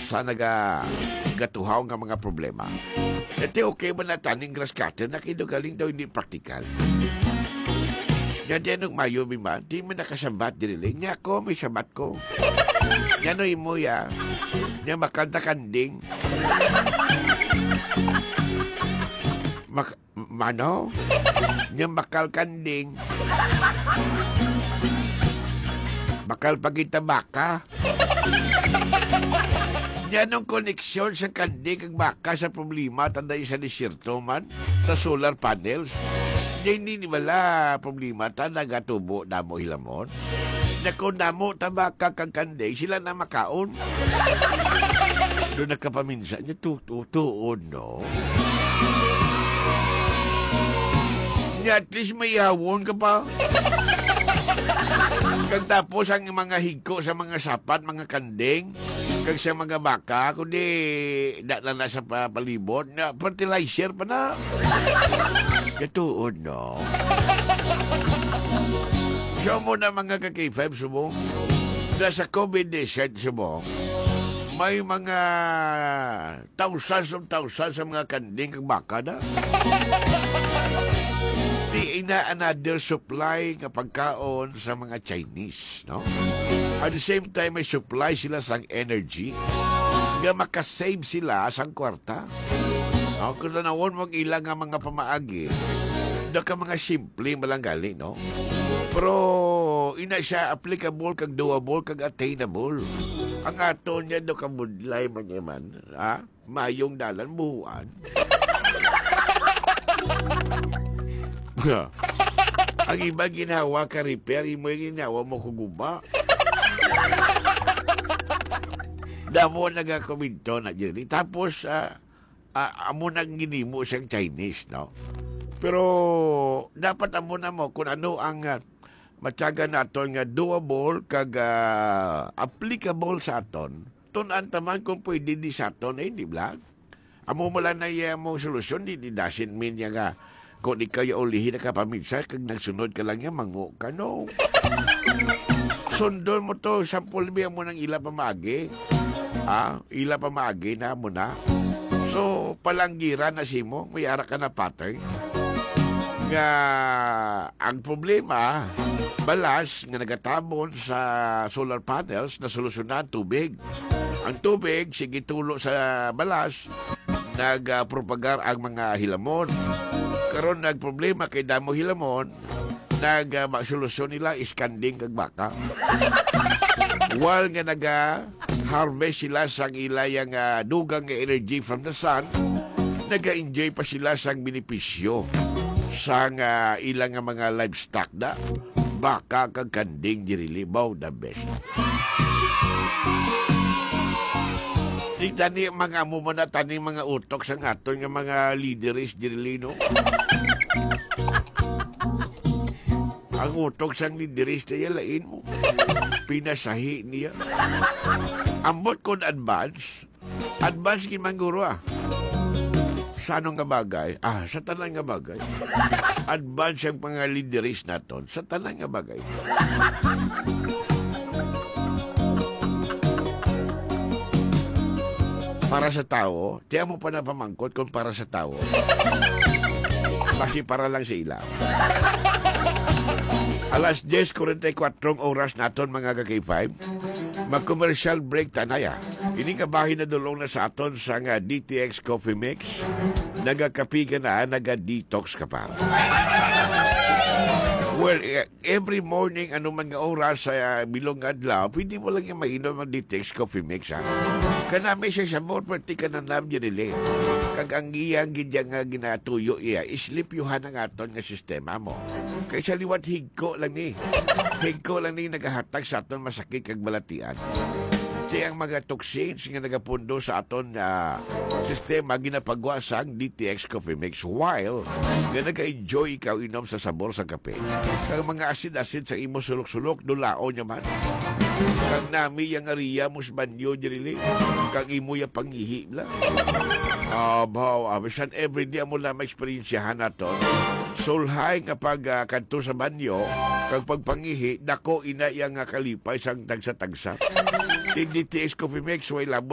sa gatuhaw nga mga problema. Ito okay ba na taning grass cutter na kinugaling daw hindi praktikal? Yan din nung Mayo man, di mo nakasabat diriling. Nya ko, may sabat ko. Yan o imo ya. Nya makanta kanding. Mano? Nya bakal kanding. Bakal pagita baka. Yan ang koneksyon sa kanding kag baka sa problema tanda isa ni Sirto man sa solar panels. Hindi ni wala problema ta nagatubo damo hilamon. Nako namo tabaka kag kanding sila na makaon. Doon nagkapaminsan niya tuon no. At least may hawon ka pa. Kag tapos ang mga higko sa mga sapat, mga kanding, kag sa mga baka, kundi na sa palibot, na fertilizer pa na. Katuon, no? So mo na mga ka-K5, subong. Sa COVID-19, subong, may mga thousands sa mga kanding kag baka na. Di ina another supply nga pagkaon sa mga Chinese, no? At the same time, may supply sila sang energy nga makasave sila sang kwarta. No? Kung nanawon mong ilang nga mga pamaagi, na ka mga simple malanggali, no? Pero ina siya applicable kag doable kag attainable. Ang aton niya do kamudlay man yaman, ha? Mayong dalan buhuan. Ang iba ginawa ka repair, mo ginawa mo kuguba. Damo nagakominto na dyan. Tapos, amo nang ginimo siyang Chinese, no? Pero, dapat amo na mo kung ano ang matyaga naton nga doable kag applicable sa aton. Tunan taman kung pwede di sa aton, di ba? Amo mo lang na mo solusyon, di doesn't mean niya nga kung di kayo ulihin na kapaminsa, kag nagsunod ka lang yan, mango ka, no? Sundon mo to, sampul biya mo ng ila pamagi. Ila pamagi na mo na. So, palanggira na si mo, may ara ka na pattern. Nga, ang problema, balas nga nagatabon sa solar panels na solusyonan tubig. Ang tubig, sige tulo sa balas, nagpropagar ang mga hilamon. Karon nagproblema kay damo hilamon, magsolusyon nila iskanding kag baka. While nga harvest sila sang ilayang dugang nga energy from the sun, naga-enjoy pa sila sang benepisyo sang ilang mga livestock da. Baka kag kanding dirili bao the best. Tani mga mumuna tani mga utok sa aton nga mga leaders dirili, no? Ang utok sang leaders niya lain mo. Pinasahi niya. Ambot kon advance. Advance kimanguro Sa anong nga bagay? Sa tanan nga bagay. Advance ang mga leaders naton sa tanan nga bagay. Para sa tao, tiyan mo pa na pamangkot kung para sa tao. Kasi para lang sa ila. Alas 10:44 oras naton mga ka-K5. Mag-commercial break tanaya. Ini kabahin na dulong na sa aton sa nga DTX Coffee Mix. Nagakapi ka na, naga-detox ka pa. Well, every morning, man nga oras sa bilong adlaw, pwede mo lang yung mainom ang DTX Coffee Mix, ha? Kanami siya sabor, pati ka na nam dyan nila. Kag ang iyang gidyang nga ginatuyo iya, islipyuhan ang aton nga sistema mo. Kaysa liwat higko lang ni. Higko lang ni nagahatag sa aton masakit kag balatian. Kaya ang mga toxins nga nagapundo sa aton sistema ginapagwasang DTX Coffee Mix while nga nag-enjoy ikaw inom sa sabor sa kape. Kag mga asid-asid sa imo sulok-sulok, dulao naman. Kag nami yung ariya mos banyo dirili. Kag imo yung pangihi la. Bisan everyday mo lang ma-experiensyahan nato. Sulhay kapag kanto sa banyo, kag pagpangihi, dako ina yang kalipay sang tagsa-tagsa. DTX Coffee Mix, way labo